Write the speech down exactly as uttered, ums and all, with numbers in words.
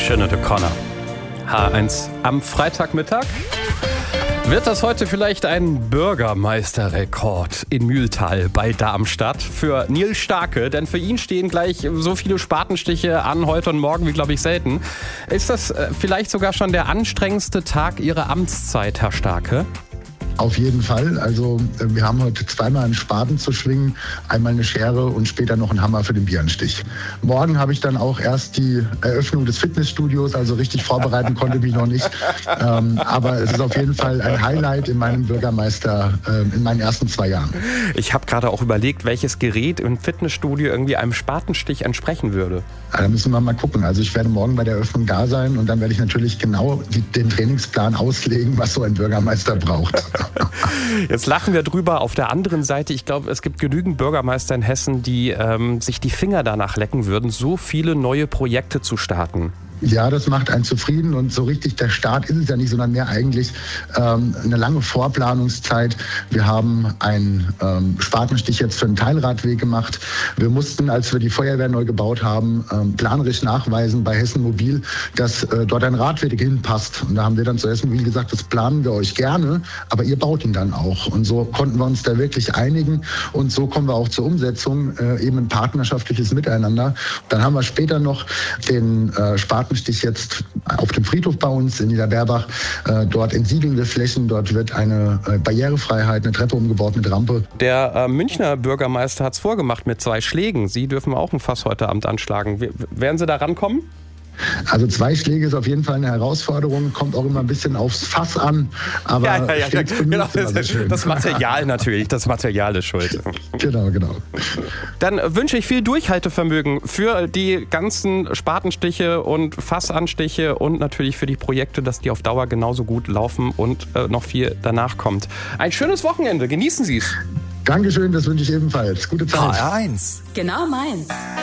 Sinead O'Connor. H eins am Freitagmittag. Wird das heute vielleicht ein Bürgermeisterrekord in Mühltal bei Darmstadt für Nils Starke? Denn für ihn stehen gleich so viele Spatenstiche an heute und morgen wie, glaube ich, selten. Ist das vielleicht sogar schon der anstrengendste Tag Ihrer Amtszeit, Herr Starke? Auf jeden Fall. Also wir haben heute zweimal einen Spaten zu schwingen, einmal eine Schere und später noch einen Hammer für den Bieranstich. Morgen habe ich dann auch erst die Eröffnung des Fitnessstudios, also richtig vorbereiten konnte mich noch nicht. Ähm, aber es ist auf jeden Fall ein Highlight in meinem Bürgermeister, äh, in meinen ersten zwei Jahren. Ich habe gerade auch überlegt, welches Gerät im Fitnessstudio irgendwie einem Spatenstich entsprechen würde. Ja, da müssen wir mal gucken. Also ich werde morgen bei der Eröffnung da sein und dann werde ich natürlich genau die, den Trainingsplan auslegen, was so ein Bürgermeister braucht. Jetzt lachen wir drüber. Auf der anderen Seite, ich glaube, es gibt genügend Bürgermeister in Hessen, die ähm, sich die Finger danach lecken würden, so viele neue Projekte zu starten. Ja, das macht einen zufrieden und so richtig der Start ist es ja nicht, sondern mehr eigentlich ähm, eine lange Vorplanungszeit. Wir haben einen ähm, Spatenstich jetzt für einen Teilradweg gemacht. Wir mussten, als wir die Feuerwehr neu gebaut haben, ähm, planerisch nachweisen bei Hessen Mobil, dass äh, dort ein Radweg hinpasst. Und da haben wir dann zu Hessen Mobil gesagt, das planen wir euch gerne, aber ihr baut ihn dann auch. Und so konnten wir uns da wirklich einigen und so kommen wir auch zur Umsetzung, äh, eben ein partnerschaftliches Miteinander. Dann haben wir später noch den äh, Spatenstich Stich jetzt auf dem Friedhof bei uns in Niederberbach. Äh, dort entsiegeln wir Flächen, dort wird eine äh, Barrierefreiheit, eine Treppe umgebaut mit Rampe. Der äh, Münchner Bürgermeister hat es vorgemacht mit zwei Schlägen. Sie dürfen auch ein Fass heute Abend anschlagen. W- werden Sie da rankommen? Also zwei Schläge ist auf jeden Fall eine Herausforderung, kommt auch immer ein bisschen aufs Fass an, aber ja, ja, ja, genau, das, das Material natürlich, das Material ist schuld. Genau, genau. Dann wünsche ich viel Durchhaltevermögen für die ganzen Spatenstiche und Fassanstiche und natürlich für die Projekte, dass die auf Dauer genauso gut laufen und äh, noch viel danach kommt. Ein schönes Wochenende, genießen Sie es. Dankeschön, das wünsche ich ebenfalls. Gute Zeit. H eins. Genau meins.